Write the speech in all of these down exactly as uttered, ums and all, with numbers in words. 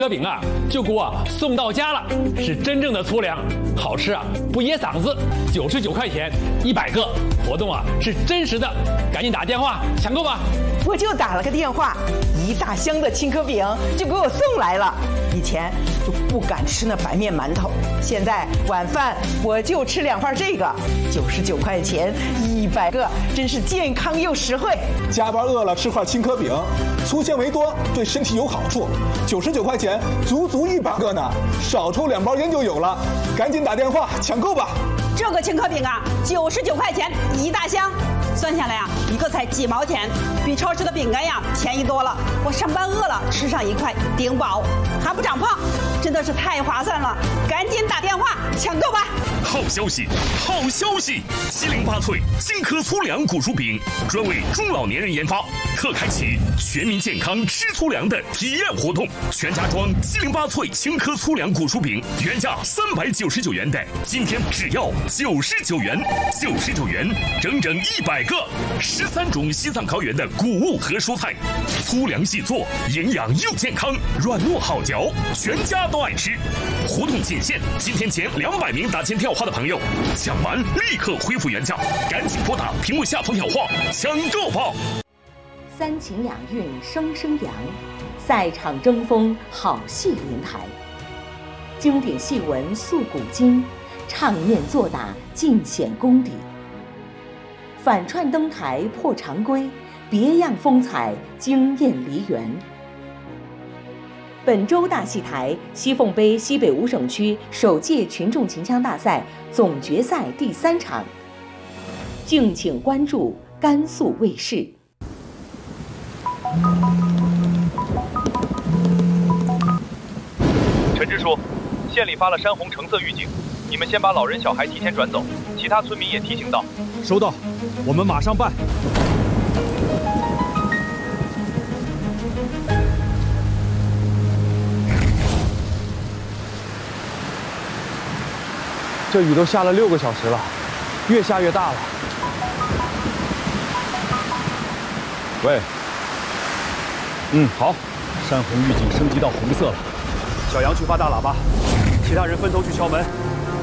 车饼啊，就给我送到家了，是真正的粗粮，好吃啊，不噎嗓子，九十九块钱一百个，活动啊是真实的，赶紧打电话抢购吧！ 我就打了个电话，一大箱的青稞饼就给我送来了。以前就不敢吃那白面馒头，现在晚饭我就吃两份这个，九十九块钱一百个，真是健康又实惠。 加班饿了吃块青稞饼，粗纤维多，对身体有好处。九十九块钱，足足一百个呢，少抽两包烟就有了。赶紧打电话抢购吧！ 这个青稞饼啊，九十九块钱一大箱，算下来呀、啊，一个才几毛钱，比超市的饼干呀便宜多了。我上班饿了，吃上一块顶饱，还不长胖，真的是太划算了！赶紧打电话抢购吧！ 好消息，好消息！七零八脆金颗粗粮果蔬饼，专为中老年人研发，特开启全民健康吃粗粮的体验活动。全家装七零八脆青颗粗粮果蔬饼，原价三百九十九元的，今天只要九十九元，九十九元，整整一百个，十三种西藏高原的谷物和蔬菜，粗粮细做，营养又健康，软糯好嚼，全家都爱吃。活动仅限今天前两百名打进电话的朋友，抢完立刻恢复原价，赶紧拨打屏幕下方电话抢购吧！ 三秦两韵声声扬，赛场争锋好戏连台，经典戏文诉古今，唱念做打尽显功底。反串登台破常规，别样风采惊艳梨园。本周大戏台西凤杯西北五省区首届群众秦腔大赛总决赛第三场，敬请关注甘肃卫视。 陈支书，县里发了山洪橙色预警，你们先把老人小孩提前转走，其他村民也提醒到。 收到，我们马上办。这雨都下了六个小时了，越下越大了。喂，嗯，好，山洪预警升级到红色了。小杨去发大喇叭，其他人分头去敲门。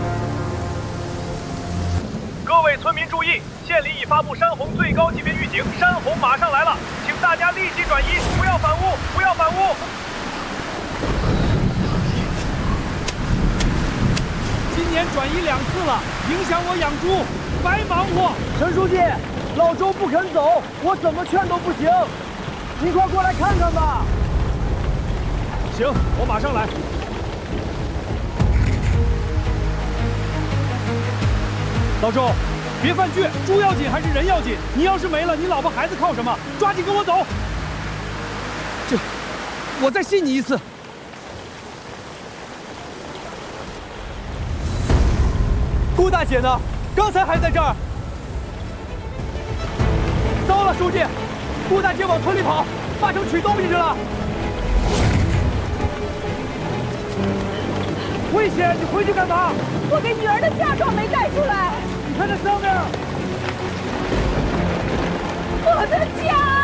各位村民注意，县里已发布山洪最高级别预警，山洪马上来了，请大家立即转移，不要反屋，不要反屋。 今年转移两次了，影响我养猪，白忙活。 陈书记，老周不肯走，我怎么劝都不行，您快过来看看吧。 行，我马上来。老周，别犯倔，猪要紧还是人要紧？你要是没了，你老婆孩子靠什么？抓紧跟我走。这，我再信你一次。顾大姐呢？刚才还在这儿。糟了，书记，顾大姐往村里跑，八成取东西去了。危险！你回去干嘛？ 我给女儿的嫁妆没带出来。 你看这上面， 我的家。